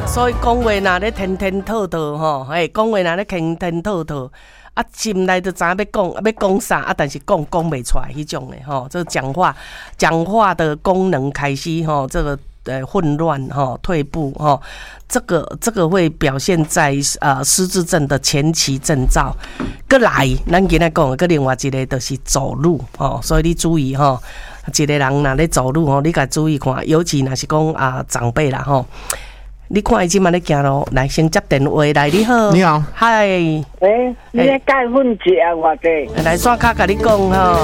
所以讲话若咧天天套套吼，讲话若咧天天套套，啊，心内就知影要讲啥，啊，但是讲袂出来迄种诶吼，这讲话的功能开始吼，这个混乱吼，退步吼，这个会表现在失智症的前期征兆。过来，咱今仔讲个另外一个就是走路吼，所以你注意吼，一个人若咧走路吼，你甲注意看，尤其若是讲长辈啦吼。你看伊即摆咧行路，来先接电话来，你好， 你好， 嗨， 你咧钙粉食偌济？ 来刷卡甲你讲吼。